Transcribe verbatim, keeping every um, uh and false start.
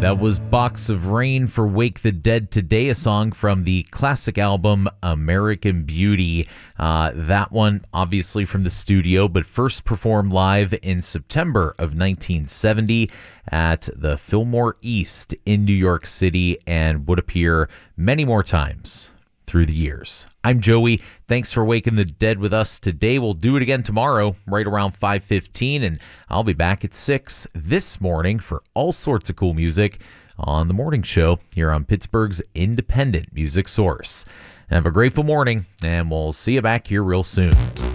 That was Box of Rain for Wake the Dead Today, a song from the classic album American Beauty. Uh, that one, obviously from the studio, but first performed live in September of nineteen seventy at the Fillmore East in New York City, and would appear many more times through the years. I'm Joey. Thanks for waking the dead with us today. We'll do it again tomorrow, right around five fifteen, and I'll be back at six this morning for all sorts of cool music on The Morning Show here on Pittsburgh's independent music source. Have a grateful morning, and we'll see you back here real soon.